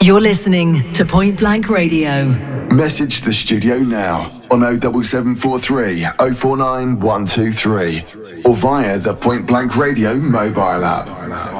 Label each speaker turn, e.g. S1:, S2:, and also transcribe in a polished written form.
S1: You're listening to Point Blank Radio.
S2: Message the studio now on 07743 049 123 or via the Point Blank Radio mobile app.